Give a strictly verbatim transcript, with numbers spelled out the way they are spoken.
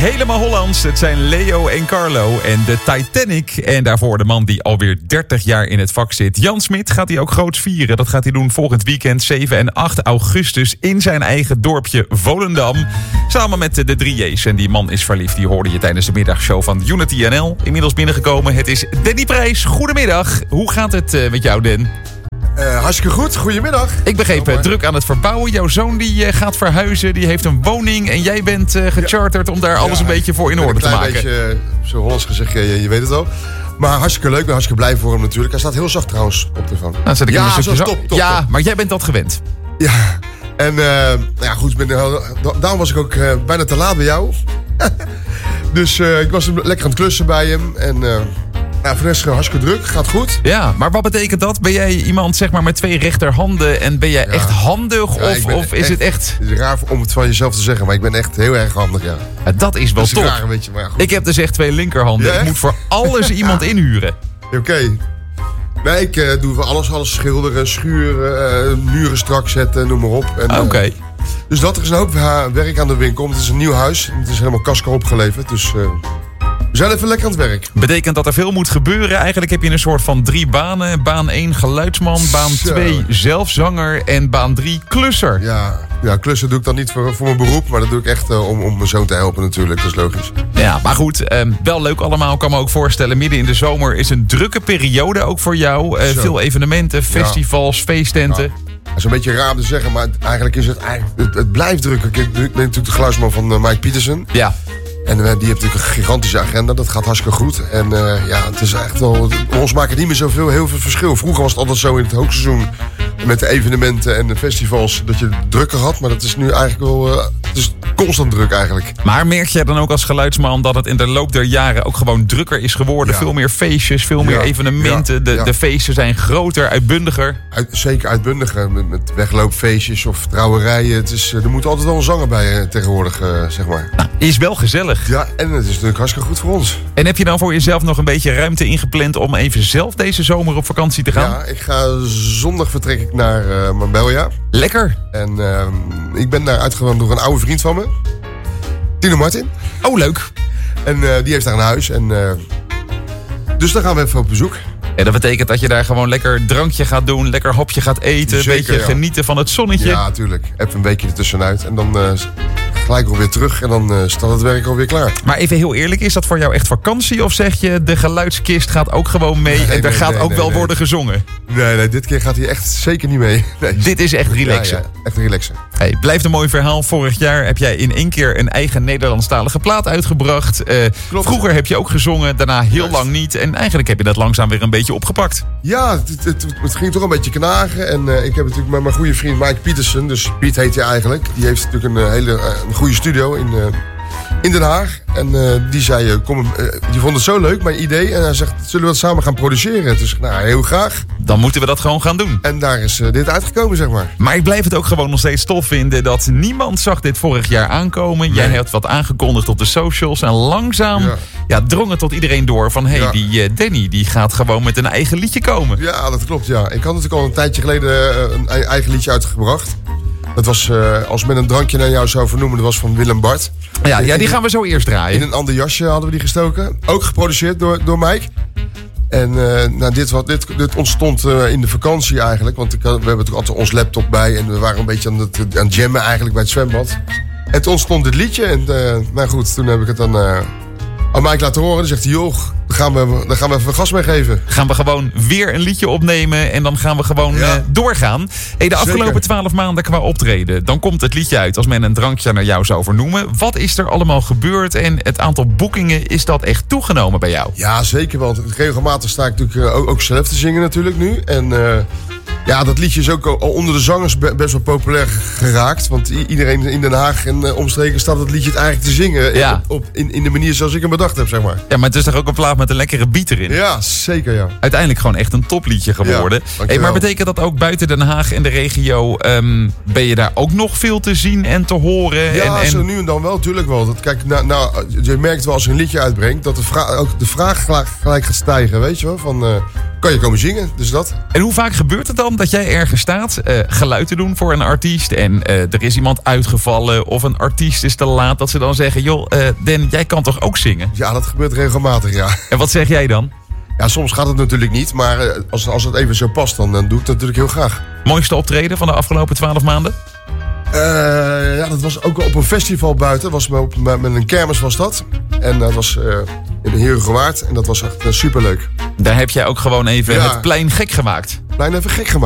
Helemaal Hollands. Het zijn Leo en Carlo en de Titanic. En daarvoor de man die alweer dertig jaar in het vak zit. Jan Smit gaat hij ook groots vieren. Dat gaat hij doen volgend weekend zeven en acht augustus in zijn eigen dorpje Volendam. Samen met de drie J's. En die man is verliefd. Die hoorde je tijdens de middagshow van Unity N L. Inmiddels binnengekomen. Het is Danny Prijs. Goedemiddag. Hoe gaat het uh, met jou, Dan? Uh, hartstikke goed, goedemiddag. Ik begreep uh, druk aan het verbouwen. Jouw zoon die uh, gaat verhuizen, die heeft een woning en jij bent uh, gecharterd om daar alles ja, een beetje voor in orde te maken. Een beetje, uh, zo Hollands gezegd, je, je weet het al. Maar hartstikke leuk, ik ben hartstikke blij voor hem natuurlijk. Hij staat heel zacht trouwens op de telefoon. Nou, zet ik ja, een zo, top, top, ja, top. maar jij bent dat gewend. Ja, en uh, ja goed, ben, uh, daarom was ik ook uh, bijna te laat bij jou. Dus uh, ik was lekker aan het klussen bij hem en... Uh, Ja, voor de rest hartstikke druk, gaat goed. Ja, maar wat betekent dat? Ben jij iemand zeg maar met twee rechterhanden en ben jij ja. echt handig? Ja, of of is echt, het echt... Het is raar om het van jezelf te zeggen, maar ik ben echt heel erg handig, ja. ja dat is wel dat is top. Raar, weet je, maar goed. Ik heb dus echt twee linkerhanden. Ja, ik moet voor alles iemand inhuren. Oké. Okay. Nee, ik uh, doe voor alles, alles schilderen, schuren, uh, muren strak zetten, noem maar op. Oké. Okay. Uh, dus dat er is een hoop werk aan de winkel. Het is een nieuw huis. Het is helemaal casco opgeleverd, dus... Uh, We zijn even lekker aan het werk. Betekent dat er veel moet gebeuren. Eigenlijk heb je een soort van drie banen. Baan één geluidsman, baan twee zelfzanger en baan drie klusser. Ja, ja, klussen doe ik dan niet voor, voor mijn beroep. Maar dat doe ik echt uh, om, om mijn zoon te helpen natuurlijk. Dat is logisch. Ja, maar goed. Um, wel leuk allemaal. Ik kan me ook voorstellen. Midden in de zomer is een drukke periode ook voor jou. Uh, veel evenementen, festivals, ja. feesttenten. Ja. Dat is een beetje raar te zeggen. Maar eigenlijk is het eigenlijk... Het, het blijft druk. Ik ben natuurlijk de geluidsman van uh, Mike Petersen. Ja. En uh, die heeft natuurlijk een gigantische agenda. Dat gaat hartstikke goed. En uh, ja, het is echt wel... Ons maakt het niet meer zoveel heel veel verschil. Vroeger was het altijd zo in het hoogseizoen... met de evenementen en de festivals... dat je drukker had. Maar dat is nu eigenlijk wel... Uh, het is constant druk eigenlijk. Maar merk jij dan ook als geluidsman... dat het in de loop der jaren ook gewoon drukker is geworden? Ja. Veel meer feestjes, veel meer ja. evenementen. Ja. De, ja. de feesten zijn groter, uitbundiger. Uit, zeker uitbundiger. Met, met wegloopfeestjes of trouwerijen. Het is, er moet altijd wel een zanger bij uh, tegenwoordig, uh, zeg maar. Nou, is wel gezellig. Ja, en het is natuurlijk hartstikke goed voor ons. En heb je dan voor jezelf nog een beetje ruimte ingepland... om even zelf deze zomer op vakantie te gaan? Ja, ik ga zondag vertrek ik naar uh, Marbella. Lekker. En uh, ik ben daar uitgenodigd door een oude vriend van me. Tino Martin. Oh, leuk. En uh, die heeft daar een huis. En, uh, dus daar gaan we even op bezoek. En dat betekent dat je daar gewoon lekker drankje gaat doen... lekker hapje gaat eten, Zeker, een beetje ja. genieten van het zonnetje. Ja, natuurlijk. Even een weekje ertussenuit. En dan... Uh, gelijk alweer terug en dan uh, staat het werk alweer klaar. Maar even heel eerlijk, is dat voor jou echt vakantie? Of zeg je, de geluidskist gaat ook gewoon mee... Nee, en er nee, gaat nee, ook nee, wel nee. worden gezongen? Nee, nee, dit keer gaat hij echt zeker niet mee. Nee. Dit is echt relaxen. Ja, ja, echt relaxen. Hey, blijft een mooi verhaal. Vorig jaar heb jij in één keer een eigen Nederlandstalige plaat uitgebracht. Uh, vroeger heb je ook gezongen, daarna heel Juist. lang niet. En eigenlijk heb je dat langzaam weer een beetje opgepakt. Ja, het, het, het ging toch een beetje knagen. En uh, ik heb natuurlijk met mijn goede vriend Mike Petersen... dus Piet heet hij eigenlijk. Die heeft natuurlijk een uh, hele... Uh, een goede studio in, uh, in Den Haag. En uh, die zei, uh, kom, uh, die vond het zo leuk, mijn idee. En hij zegt, zullen we dat samen gaan produceren? Dus nou, heel graag. Dan moeten we dat gewoon gaan doen. En daar is uh, dit uitgekomen, zeg maar. Maar ik blijf het ook gewoon nog steeds tof vinden... dat niemand zag dit vorig jaar aankomen. Nee. Jij hebt wat aangekondigd op de socials. En langzaam ja. Ja, drong het tot iedereen door van... hé, hey, ja. die uh, Danny die gaat gewoon met een eigen liedje komen. Ja, dat klopt, ja. Ik had natuurlijk al een tijdje geleden uh, een eigen liedje uitgebracht. Dat was, uh, als men een drankje naar jou zou vernoemen, dat was van Willem Bart. Ja, ja, die gaan we zo eerst draaien. In een ander jasje hadden we die gestoken. Ook geproduceerd door, door Mike. En uh, nou, dit, wat, dit, dit ontstond uh, in de vakantie eigenlijk. Want ik, we hebben natuurlijk altijd ons laptop bij. En we waren een beetje aan het, aan het jammen eigenlijk bij het zwembad. En toen ontstond dit liedje. En uh, nou goed, toen heb ik het dan uh, aan Mike laten horen. Dan zegt hij, joh, daar gaan we, daar gaan we even gas mee geven. Gaan we gewoon weer een liedje opnemen en dan gaan we gewoon ja. uh, doorgaan. Hey, de afgelopen twaalf maanden qua optreden, dan komt het liedje uit als men een drankje naar jou zou vernoemen. Wat is er allemaal gebeurd en het aantal boekingen, is dat echt toegenomen bij jou? Ja, zeker, want regelmatig sta ik natuurlijk uh, ook, ook zelf te zingen natuurlijk nu. En uh, ja, dat liedje is ook al onder de zangers best wel populair geraakt. Want iedereen in Den Haag en uh, omstreken staat dat liedje het eigenlijk te zingen. Ja. Op, op, in, in de manier zoals ik hem bedacht heb, zeg maar. Ja, maar het is toch ook een plaat met een lekkere beat erin? Ja, zeker, ja. Uiteindelijk gewoon echt een topliedje geworden. Ja, hey, maar betekent dat ook buiten Den Haag en de regio... Um, ben je daar ook nog veel te zien en te horen? Ja, en, en... zo nu en dan wel, natuurlijk wel. Dat, kijk, nou, nou, je merkt wel als je een liedje uitbrengt... dat de, vra- ook de vraag gelijk gaat stijgen, weet je wel. Van, uh, kan je komen zingen, dus dat. En hoe vaak gebeurt het dan dan dat jij ergens staat, uh, geluid te doen voor een artiest en uh, er is iemand uitgevallen of een artiest is te laat, dat ze dan zeggen, joh, uh, Den, jij kan toch ook zingen? Ja, dat gebeurt regelmatig, ja. En wat zeg jij dan? Ja, soms gaat het natuurlijk niet, maar uh, als, als het even zo past, dan, dan doe ik dat natuurlijk heel graag. Mooiste optreden van de afgelopen twaalf maanden? Uh, ja, dat was ook op een festival buiten. Was op, met een kermis was dat. En dat was uh, in de Herengewaard. En dat was echt uh, superleuk. Daar heb jij ook gewoon even ja. het plein gek gemaakt. Plein even gek gemaakt.